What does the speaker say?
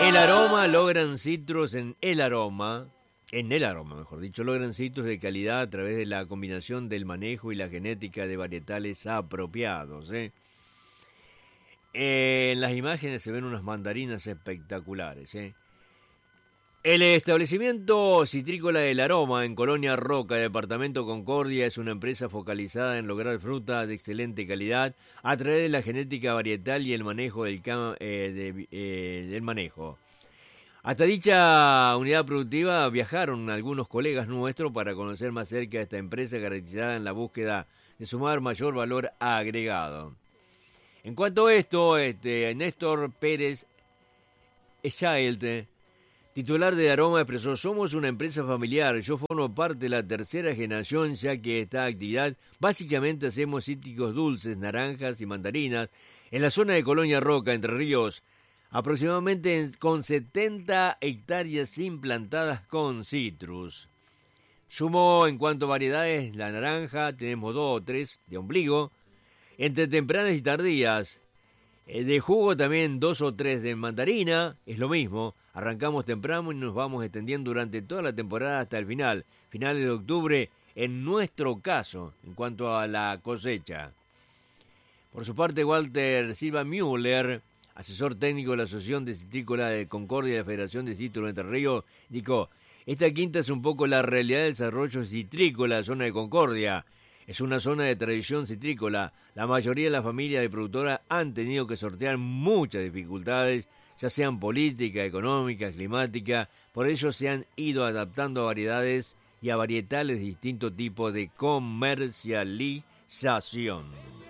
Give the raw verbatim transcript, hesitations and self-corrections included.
El aroma logran citrus en el aroma, en el aroma mejor dicho, logran citrus de calidad a través de la combinación del manejo y la genética de varietales apropiados. ¿eh? En las imágenes se ven unas mandarinas espectaculares. ¿eh? El establecimiento citrícola del Aroma en Colonia Roca, departamento Concordia, es una empresa focalizada en lograr fruta de excelente calidad a través de la genética varietal y el manejo del, eh, de, eh, del manejo. Hasta dicha unidad productiva viajaron algunos colegas nuestros para conocer más cerca a esta empresa caracterizada en la búsqueda de sumar mayor valor agregado. En cuanto a esto, este, Néstor Pérez Echaelte, titular de Aroma, expresó: somos una empresa familiar, yo formo parte de la tercera generación, ya que esta actividad básicamente hacemos cítricos dulces, naranjas y mandarinas en la zona de Colonia Roca, Entre Ríos, aproximadamente con setenta hectáreas implantadas con citrus. Sumo en cuanto a variedades, la naranja, tenemos dos o tres de ombligo, entre tempranas y tardías. De jugo también dos o tres de mandarina, es lo mismo. Arrancamos temprano y nos vamos extendiendo durante toda la temporada hasta el final, finales de octubre, en nuestro caso, en cuanto a la cosecha. Por su parte, Walter Silva Müller, asesor técnico de la Asociación de Citrícola de Concordia de la Federación de Citrus de Entre Ríos, indicó: esta quinta es un poco la realidad del desarrollo citrícola de la zona de Concordia. Es una zona de tradición citrícola. La mayoría de las familias de productoras han tenido que sortear muchas dificultades, ya sean políticas, económicas, climáticas. Por ello se han ido adaptando a variedades y a varietales de distintos tipos de comercialización.